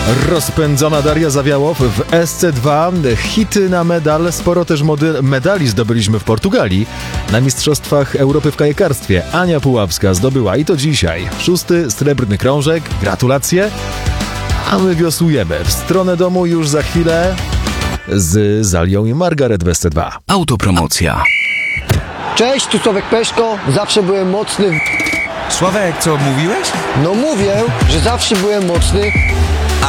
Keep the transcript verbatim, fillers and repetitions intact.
Rozpędzona Daria Zawiałow w S C dwa. Hity na medal. Sporo też mody- medali zdobyliśmy w Portugalii. Na Mistrzostwach Europy w kajakarstwie Ania Pułapska zdobyła i to dzisiaj szósty srebrny krążek. Gratulacje. A my wiosłujemy w stronę domu już za chwilę z Zalią i Margaret w S C dwa. Autopromocja. Cześć, tu Sławek Peszko. Zawsze byłem mocny w... Sławek, co mówiłeś? No mówię, że zawsze byłem mocny